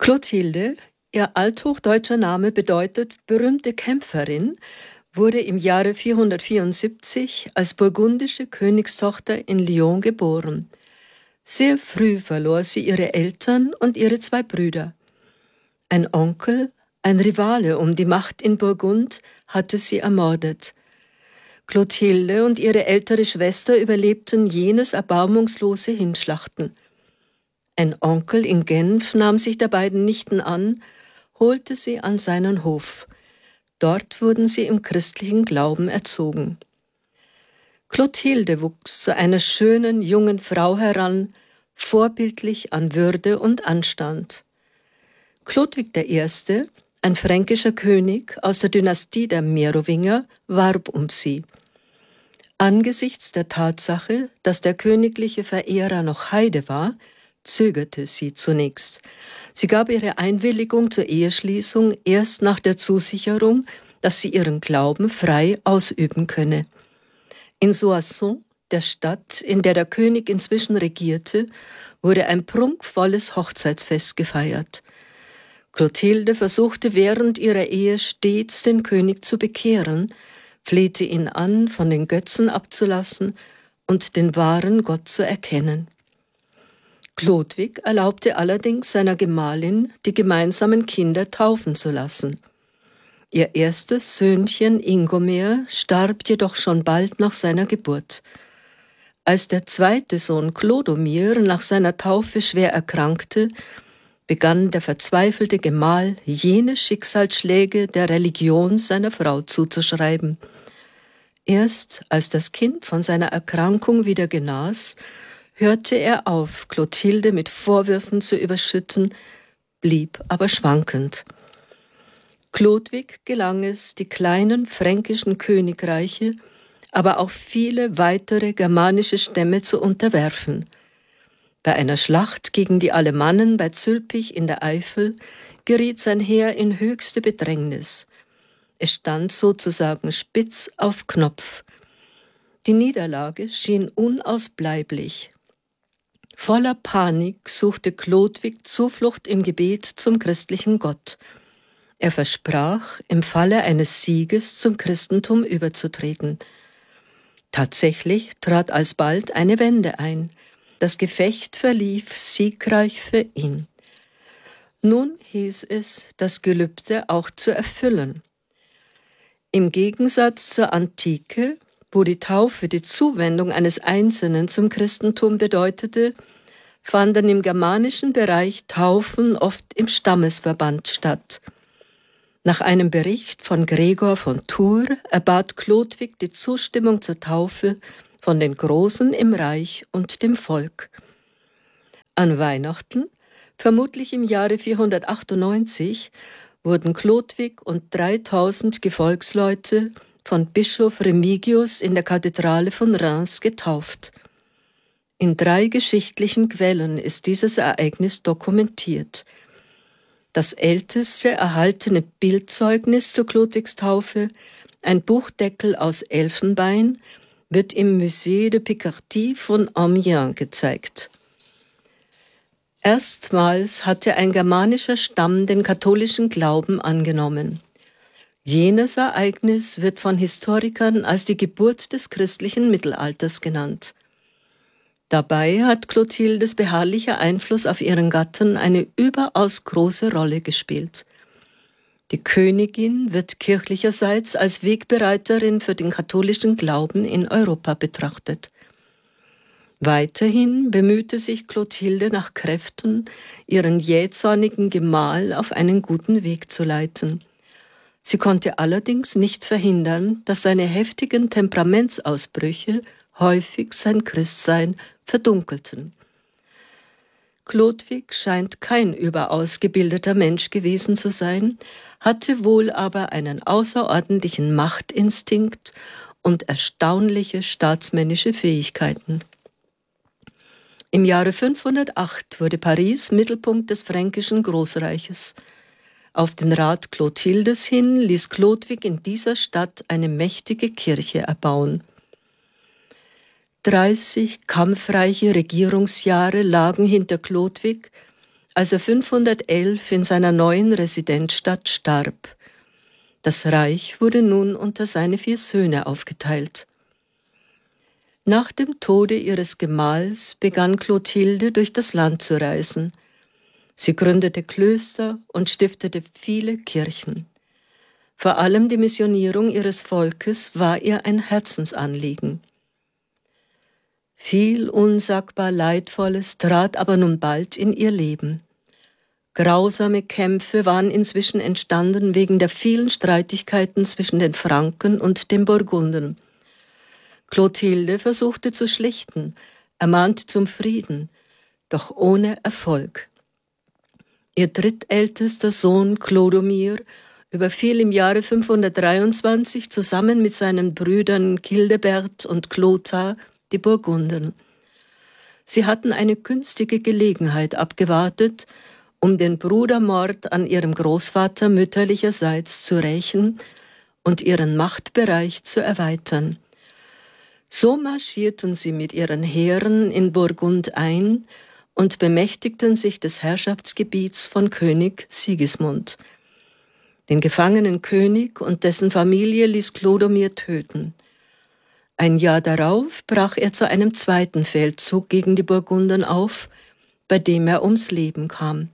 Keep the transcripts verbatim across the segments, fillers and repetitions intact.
Clotilde, ihr althochdeutscher Name bedeutet berühmte Kämpferin, wurde im Jahre vierhundertvierundsiebzig als burgundische Königstochter in Lyon geboren. Sehr früh verlor sie ihre Eltern und ihre zwei Brüder. Ein Onkel, ein Rivale um die Macht in Burgund, hatte sie ermordet. Clotilde und ihre ältere Schwester überlebten jenes erbarmungslose Hinschlachten. Ein Onkel in Genf nahm sich der beiden Nichten an, holte sie an seinen Hof. Dort wurden sie im christlichen Glauben erzogen. Clotilde wuchs zu einer schönen jungen Frau heran, vorbildlich an Würde und Anstand. Chlodwig der Erste, ein fränkischer König aus der Dynastie der Merowinger, warb um sie. Angesichts der Tatsache, dass der königliche Verehrer noch Heide war, zögerte sie zunächst. Sie gab ihre Einwilligung zur Eheschließung erst nach der Zusicherung, dass sie ihren Glauben frei ausüben könne. In Soissons, der Stadt, in der der König inzwischen regierte, wurde ein prunkvolles Hochzeitsfest gefeiert. Clotilde versuchte während ihrer Ehe stets den König zu bekehren, flehte ihn an, von den Götzen abzulassen und den wahren Gott zu erkennen. Chlodwig erlaubte allerdings seiner Gemahlin, die gemeinsamen Kinder taufen zu lassen. Ihr erstes Söhnchen Ingomer starb jedoch schon bald nach seiner Geburt. Als der zweite Sohn Clodomir nach seiner Taufe schwer erkrankte, begann der verzweifelte Gemahl, jene Schicksalsschläge der Religion seiner Frau zuzuschreiben. Erst als das Kind von seiner Erkrankung wieder genas, hörte er auf, Clotilde mit Vorwürfen zu überschütten, blieb aber schwankend. Chlodwig gelang es, die kleinen fränkischen Königreiche, aber auch viele weitere germanische Stämme zu unterwerfen. Bei einer Schlacht gegen die Alemannen bei Zülpich in der Eifel geriet sein Heer in höchste Bedrängnis. Es stand sozusagen spitz auf Knopf. Die Niederlage schien unausbleiblich. Voller Panik suchte Chlodwig Zuflucht im Gebet zum christlichen Gott. Er versprach, im Falle eines Sieges zum Christentum überzutreten. Tatsächlich trat alsbald eine Wende ein. Das Gefecht verlief siegreich für ihn. Nun hieß es, das Gelübde auch zu erfüllen. Im Gegensatz zur Antike, wo die Taufe die Zuwendung eines Einzelnen zum Christentum bedeutete, fanden im germanischen Bereich Taufen oft im Stammesverband statt. Nach einem Bericht von Gregor von Tours erbat Chlodwig die Zustimmung zur Taufe von den Großen im Reich und dem Volk. An Weihnachten, vermutlich im Jahre vierhundertachtundneunzig, wurden Chlodwig und dreitausend Gefolgsleute von Bischof Remigius in der Kathedrale von Reims getauft. In drei geschichtlichen Quellen ist dieses Ereignis dokumentiert. Das älteste erhaltene Bildzeugnis zu Chlodwigs Taufe, ein Buchdeckel aus Elfenbein, wird im Musée de Picardie von Amiens gezeigt. Erstmals hatte ein germanischer Stamm den katholischen Glauben angenommen. Jenes Ereignis wird von Historikern als die Geburt des christlichen Mittelalters genannt. Dabei hat Clotildes beharrlicher Einfluss auf ihren Gatten eine überaus große Rolle gespielt. Die Königin wird kirchlicherseits als Wegbereiterin für den katholischen Glauben in Europa betrachtet. Weiterhin bemühte sich Clotilde nach Kräften, ihren jähzornigen Gemahl auf einen guten Weg zu leiten. Sie konnte allerdings nicht verhindern, dass seine heftigen Temperamentsausbrüche häufig sein Christsein verdunkelten. Chlodwig scheint kein überaus gebildeter Mensch gewesen zu sein, hatte wohl aber einen außerordentlichen Machtinstinkt und erstaunliche staatsmännische Fähigkeiten. Im Jahre fünfhundertacht wurde Paris Mittelpunkt des fränkischen Großreiches. Auf den Rat Clotildes hin ließ Chlodwig in dieser Stadt eine mächtige Kirche erbauen. Dreißig kampfreiche Regierungsjahre lagen hinter Chlodwig, als er fünfhundertelf in seiner neuen Residenzstadt starb. Das Reich wurde nun unter seine vier Söhne aufgeteilt. Nach dem Tode ihres Gemahls begann Clotilde durch das Land zu reisen. Sie gründete Klöster und stiftete viele Kirchen. Vor allem die Missionierung ihres Volkes war ihr ein Herzensanliegen. Viel unsagbar Leidvolles trat aber nun bald in ihr Leben. Grausame Kämpfe waren inzwischen entstanden wegen der vielen Streitigkeiten zwischen den Franken und den Burgundern. Clotilde versuchte zu schlichten, ermahnte zum Frieden, doch ohne Erfolg. Ihr drittältester Sohn Clodomir überfiel im Jahre fünfhundertdreiundzwanzig zusammen mit seinen Brüdern Childebert und Clothar die Burgunden. Sie hatten eine günstige Gelegenheit abgewartet, um den Brudermord an ihrem Großvater mütterlicherseits zu rächen und ihren Machtbereich zu erweitern. So marschierten sie mit ihren Heeren in Burgund ein und bemächtigten sich des Herrschaftsgebiets von König Sigismund. Den gefangenen König und dessen Familie ließ Clodomir töten. Ein Jahr darauf brach er zu einem zweiten Feldzug gegen die Burgunden auf, bei dem er ums Leben kam.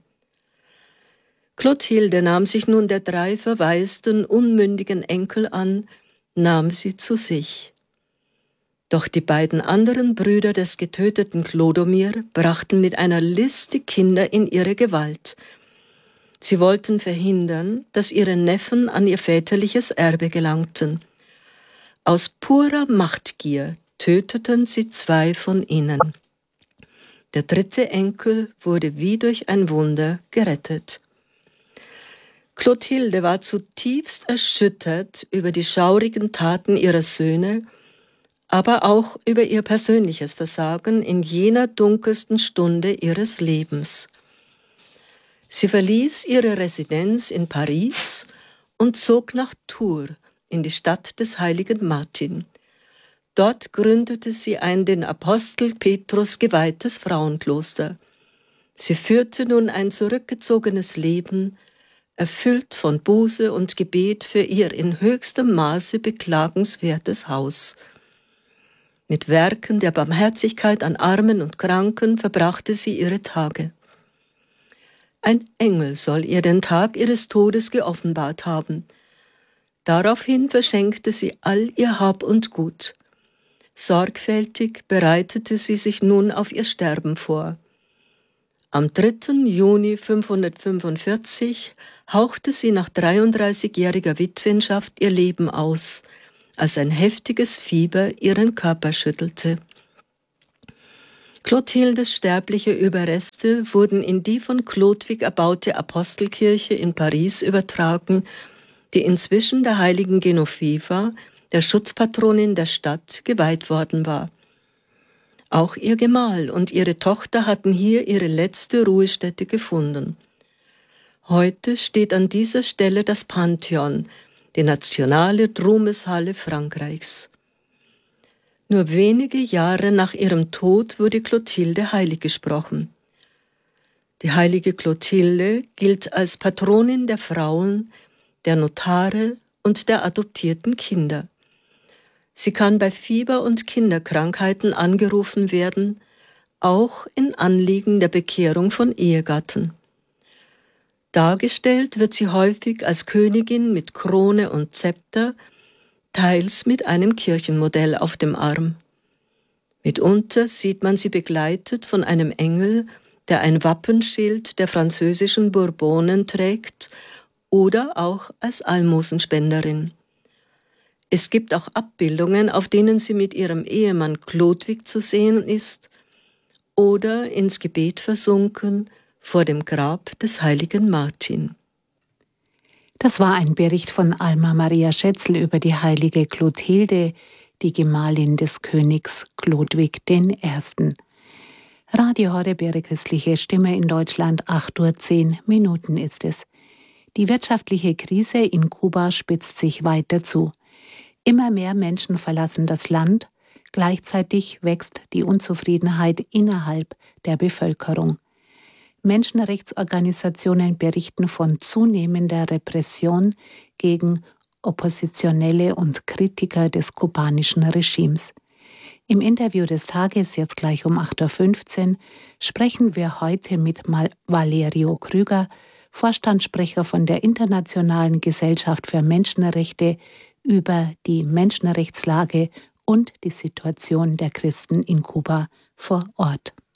Clotilde nahm sich nun der drei verwaisten, unmündigen Enkel an, nahm sie zu sich. Doch die beiden anderen Brüder des getöteten Clodomir brachten mit einer List die Kinder in ihre Gewalt. Sie wollten verhindern, dass ihre Neffen an ihr väterliches Erbe gelangten. Aus purer Machtgier töteten sie zwei von ihnen. Der dritte Enkel wurde wie durch ein Wunder gerettet. Clotilde war zutiefst erschüttert über die schaurigen Taten ihrer Söhne, aber auch über ihr persönliches Versagen in jener dunkelsten Stunde ihres Lebens. Sie verließ ihre Residenz in Paris und zog nach Tours, in die Stadt des heiligen Martin. Dort gründete sie ein den Apostel Petrus geweihtes Frauenkloster. Sie führte nun ein zurückgezogenes Leben, erfüllt von Buße und Gebet für ihr in höchstem Maße beklagenswertes Haus. Mit Werken der Barmherzigkeit an Armen und Kranken verbrachte sie ihre Tage. Ein Engel soll ihr den Tag ihres Todes geoffenbart haben. Daraufhin verschenkte sie all ihr Hab und Gut. Sorgfältig bereitete sie sich nun auf ihr Sterben vor. Am dritten Juni fünfhundertfünfundvierzig hauchte sie nach dreiunddreißigjähriger Witwenschaft ihr Leben aus, als ein heftiges Fieber ihren Körper schüttelte. Clotildes sterbliche Überreste wurden in die von Chlodwig erbaute Apostelkirche in Paris übertragen, die inzwischen der heiligen Genoveva, der Schutzpatronin der Stadt, geweiht worden war. Auch ihr Gemahl und ihre Tochter hatten hier ihre letzte Ruhestätte gefunden. Heute steht an dieser Stelle das Pantheon, die nationale Ruhmeshalle Frankreichs. Nur wenige Jahre nach ihrem Tod wurde Clotilde heilig gesprochen. Die heilige Clotilde gilt als Patronin der Frauen, der Notare und der adoptierten Kinder. Sie kann bei Fieber- und Kinderkrankheiten angerufen werden, auch in Anliegen der Bekehrung von Ehegatten. Dargestellt wird sie häufig als Königin mit Krone und Zepter, teils mit einem Kirchenmodell auf dem Arm. Mitunter sieht man sie begleitet von einem Engel, der ein Wappenschild der französischen Bourbonen trägt, oder auch als Almosenspenderin. Es gibt auch Abbildungen, auf denen sie mit ihrem Ehemann Chlodwig zu sehen ist oder ins Gebet versunken vor dem Grab des heiligen Martin. Das war ein Bericht von Alma Maria Schätzl über die heilige Clotilde, die Gemahlin des Königs Chlodwig der Erste. Radio Horeb, Ihre christliche Stimme in Deutschland, acht Uhr zehn Minuten ist es. Die wirtschaftliche Krise in Kuba spitzt sich weiter zu. Immer mehr Menschen verlassen das Land, gleichzeitig wächst die Unzufriedenheit innerhalb der Bevölkerung. Menschenrechtsorganisationen berichten von zunehmender Repression gegen Oppositionelle und Kritiker des kubanischen Regimes. Im Interview des Tages, jetzt gleich um acht Uhr fünfzehn, sprechen wir heute mit Valerio Krüger, Vorstandssprecher von der Internationalen Gesellschaft für Menschenrechte, über die Menschenrechtslage und die Situation der Christen in Kuba vor Ort.